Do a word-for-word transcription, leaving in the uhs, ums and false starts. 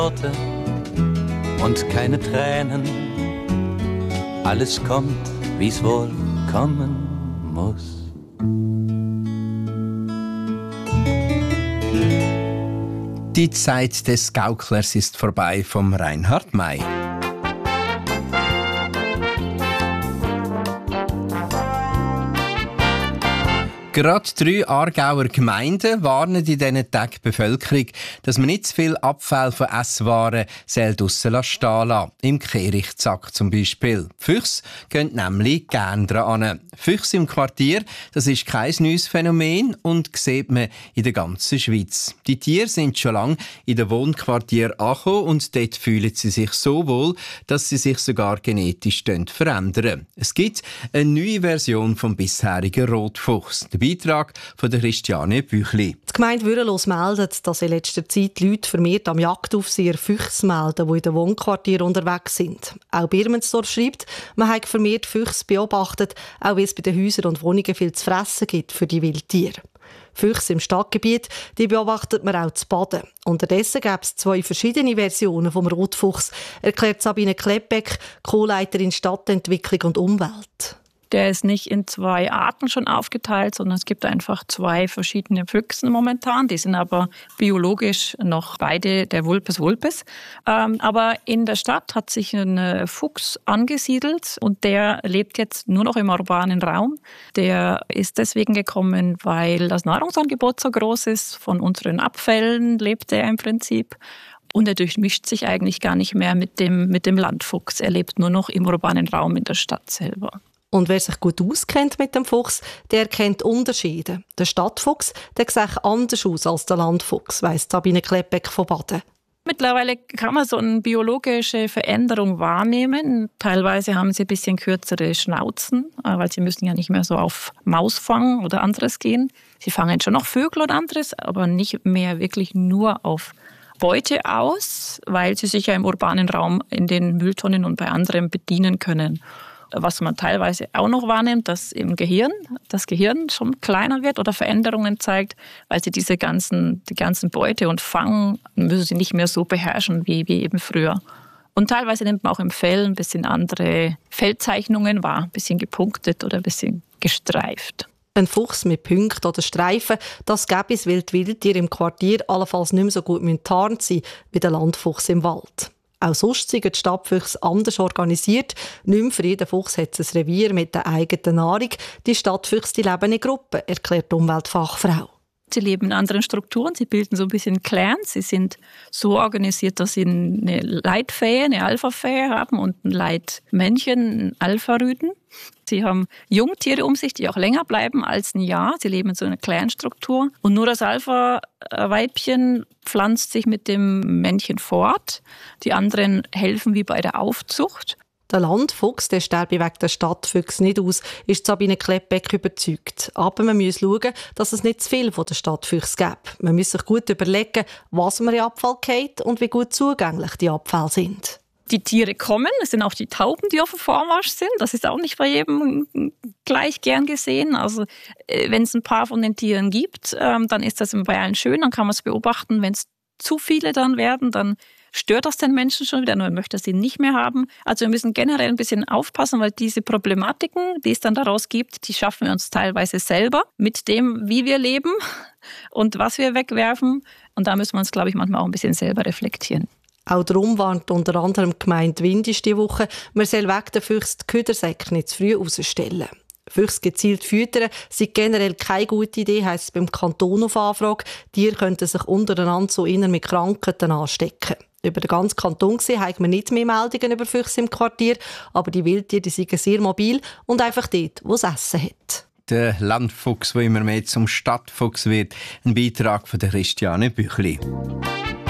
Worte und keine Tränen. Alles kommt, wie's wohl kommen muss. Die Zeit des Gauklers ist vorbei vom Reinhard May. Gerade drei Aargauer Gemeinden warnen in diesen Tagen die Bevölkerung, dass man nicht zu viel Abfall von Esswaren draussen stehen lassen. Im Kehrichtsack zum Beispiel. Füchse gehen nämlich gerne dran. Füchse im Quartier, das ist kein neues Phänomen und sieht man in der ganzen Schweiz. Die Tiere sind schon lange in den Wohnquartieren angekommen und dort fühlen sie sich so wohl, dass sie sich sogar genetisch verändern. Es gibt eine neue Version vom bisherigen Rotfuchs. Beitrag von der Christiane Büchli. Die Gemeinde Würenlos meldet, dass in letzter Zeit Leute vermehrt am Jagdaufseher Füchse melden, die in den Wohnquartieren unterwegs sind. Auch Birmensdorf schreibt, man habe vermehrt Füchse beobachtet, auch wie es bei den Häusern und Wohnungen viel zu fressen gibt für die Wildtiere. Füchse im Stadtgebiet, die beobachtet man auch zu Baden. Unterdessen gäbe es zwei verschiedene Versionen vom Rotfuchs, erklärt Sabine Kleppeck, Co-Leiterin Stadtentwicklung und Umwelt. Der ist nicht in zwei Arten schon aufgeteilt, sondern es gibt einfach zwei verschiedene Füchse momentan. Die sind aber biologisch noch beide der Vulpes vulpes. Ähm, aber in der Stadt hat sich ein Fuchs angesiedelt und der lebt jetzt nur noch im urbanen Raum. Der ist deswegen gekommen, weil das Nahrungsangebot so groß ist. Von unseren Abfällen lebt er im Prinzip. Und er durchmischt sich eigentlich gar nicht mehr mit dem, mit dem Landfuchs. Er lebt nur noch im urbanen Raum in der Stadt selber. Und wer sich gut auskennt mit dem Fuchs, der kennt Unterschiede. Der Stadtfuchs, der sieht anders aus als der Landfuchs, weiss Sabine Kleppeck von Baden. Mittlerweile kann man so eine biologische Veränderung wahrnehmen. Teilweise haben sie ein bisschen kürzere Schnauzen, weil sie müssen ja nicht mehr so auf Mausfang oder anderes gehen. Sie fangen schon noch Vögel und anderes, aber nicht mehr wirklich nur auf Beute aus, weil sie sich ja im urbanen Raum in den Mülltonnen und bei anderen bedienen können. Was man teilweise auch noch wahrnimmt, dass im Gehirn das Gehirn schon kleiner wird oder Veränderungen zeigt, weil sie diese ganzen, die ganzen Beute und Fang müssen sie nicht mehr so beherrschen wie, wie eben früher. Und teilweise nimmt man auch im Fell ein bisschen andere Fellzeichnungen wahr, ein bisschen gepunktet oder ein bisschen gestreift. Ein Fuchs mit Punkten oder Streifen, das gäbe es, weil die Wildtiere im Quartier allenfalls nicht mehr so gut getarnt sind wie der Landfuchs im Wald. Auch sonst sind die Stadtfüchse anders organisiert. Nicht mehr für jeden Fuchs hat es ein Revier mit der eigenen Nahrung. Die Stadtfüchse die leben in Gruppen, erklärt die Umweltfachfrau. Sie leben in anderen Strukturen, sie bilden so ein bisschen Clans. Sie sind so organisiert, dass sie eine Leitfähe, eine Alphafähe haben und ein Leitmännchen, ein Alpha-Rüden. Sie haben Jungtiere um sich, die auch länger bleiben als ein Jahr. Sie leben in so einer Clan-Struktur. Und nur das Alpha-Weibchen pflanzt sich mit dem Männchen fort. Die anderen helfen wie bei der Aufzucht. Der Landfuchs, der sterbe wegen der Stadtfüchse nicht aus, ist Sabine Kleppeck überzeugt. Aber man muss schauen, dass es nicht zu viel von den Stadtfüchsen gibt. Man muss sich gut überlegen, was man in Abfall geht und wie gut zugänglich die Abfälle sind. Die Tiere kommen, es sind auch die Tauben, die auf dem Vormarsch sind. Das ist auch nicht bei jedem gleich gern gesehen. Also wenn es ein paar von den Tieren gibt, dann ist das bei allen schön, dann kann man es beobachten. Wenn es zu viele dann werden, dann stört das den Menschen schon wieder, nur er möchte sie nicht mehr haben. Also wir müssen generell ein bisschen aufpassen, weil diese Problematiken, die es dann daraus gibt, die schaffen wir uns teilweise selber mit dem, wie wir leben und was wir wegwerfen. Und da müssen wir uns, glaube ich, manchmal auch ein bisschen selber reflektieren. Auch darum warnt unter anderem die Gemeinde Windisch diese Woche, man soll wegen der Füchse die Ködersäcke nicht zu früh rausstellen. Füchse gezielt füttern sei generell keine gute Idee, heisst es beim Kanton auf Anfrage. Tiere könnten sich untereinander so inner mit Krankheiten anstecken. Über den ganzen Kanton gesehen haben wir nicht mehr Meldungen über Füchse im Quartier, aber die Wildtiere die sind sehr mobil und einfach dort, wo es Essen hat. Der Landfuchs, der immer mehr zum Stadtfuchs wird. Ein Beitrag von der Christiane Büchli.